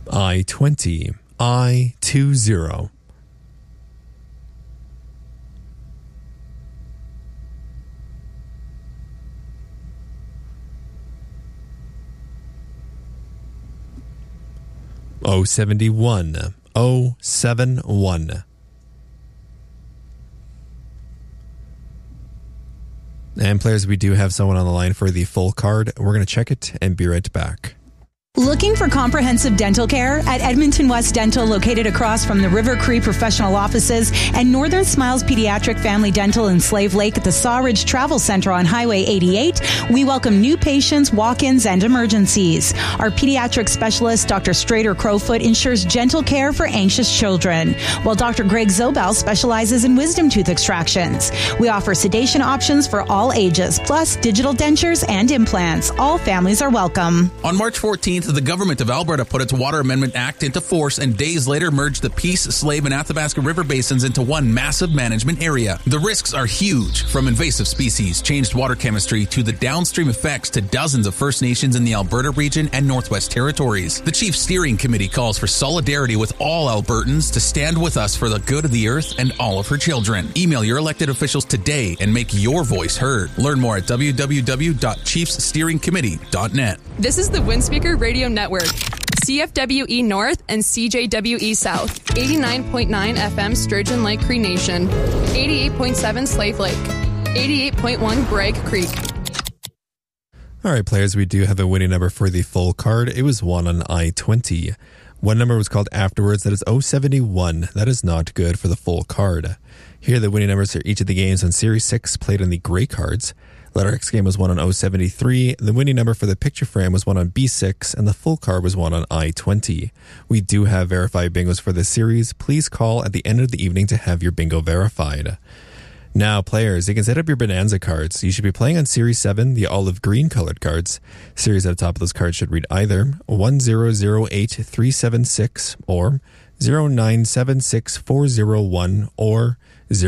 I-20, I-20. O71, O71. And players, we do have someone on the line for the full card. We're going to check it and be right back. Looking for comprehensive dental care? At Edmonton West Dental, located across from the River Cree Professional Offices and Northern Smiles Pediatric Family Dental in Slave Lake at the Sawridge Travel Center on Highway 88, we welcome new patients, walk-ins, and emergencies. Our pediatric specialist, Dr. Strader Crowfoot, ensures gentle care for anxious children, while Dr. Greg Zobel specializes in wisdom tooth extractions. We offer sedation options for all ages, plus digital dentures and implants. All families are welcome. On March 14th, the government of Alberta put its Water Amendment Act into force and days later merged the Peace, Slave, and Athabasca River basins into one massive management area. The risks are huge, from invasive species, changed water chemistry, to the downstream effects to dozens of First Nations in the Alberta region and Northwest Territories. The Chief Steering Committee calls for solidarity with all Albertans to stand with us for the good of the earth and all of her children. Email your elected officials today and make your voice heard. Learn more at www.chiefssteeringcommittee.net. This is the Windspeaker Radio Network. CFWE North and CJWE South. 89.9 FM Sturgeon Lake Cree Nation. 88.7 Slave Lake. 88.1 Bragg Creek. All right, players, we do have a winning number for the full card. It was one on I-20. One number was called afterwards. That is 071. That is not good for the full card. Here are the winning numbers for each of the games on Series 6 played on the gray cards. Letter X game was 1 on 073. The winning number for the picture frame was 1 on B6, and the full card was 1 on I-20. We do have verified bingos for this series. Please call at the end of the evening to have your bingo verified. Now, players, you can set up your Bonanza cards. You should be playing on Series 7, the olive green colored cards. Series at the top of those cards should read either 1008376 or 0976401 or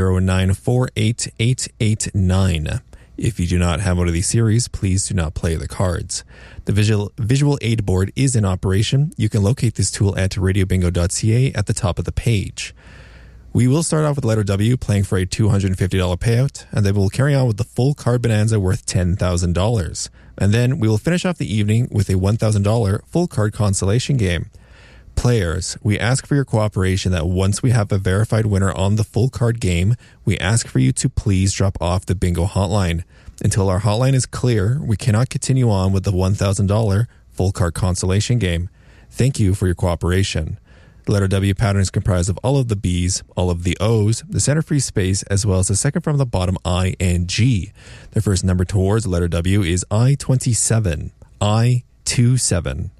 0948889. If you do not have one of these series, please do not play the cards. The visual aid board is in operation. You can locate this tool at radiobingo.ca at the top of the page. We will start off with letter W, playing for a $250 payout, and then we'll carry on with the full card bonanza worth $10,000. And then we will finish off the evening with a $1,000 full card consolation game. Players, we ask for your cooperation that once we have a verified winner on the full card game, we ask for you to please drop off the bingo hotline. Until our hotline is clear, we cannot continue on with the $1,000 full card consolation game. Thank you for your cooperation. The letter W pattern is comprised of all of the B's, all of the O's, the center free space, as well as the second from the bottom I and G. The first number towards the letter W is I-27. I-27.